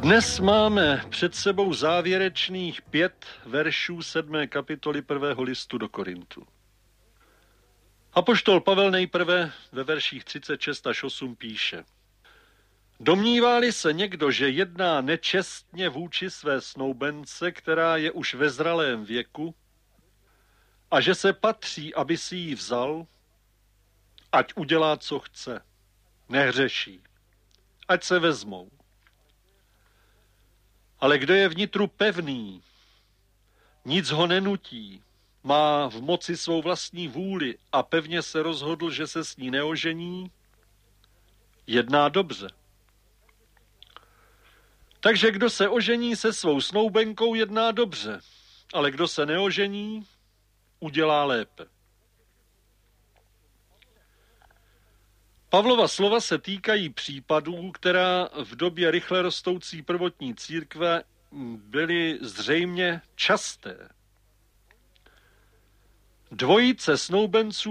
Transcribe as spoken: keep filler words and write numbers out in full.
Dnes máme před sebou závěrečných pět veršů sedmé kapitoly prvého listu do Korintu. Apoštol Pavel nejprve ve verších třicet šest až osm píše: Domnívá-li se někdo, že jedná nečestně vůči své snoubence, která je už ve zralém věku, a že se patří, aby si ji vzal, ať udělá, co chce, nehřeší, ať se vezmou. Ale kdo je vnitru pevný, nic ho nenutí, má v moci svou vlastní vůli a pevně se rozhodl, že se s ní neožení, jedná dobře. Takže kdo se ožení se svou snoubenkou, jedná dobře, ale kdo se neožení, udělá lépe. Pavlova slova se týkají případů, která v době rychle rostoucí prvotní církve byly zřejmě časté. Dvojice snoubenců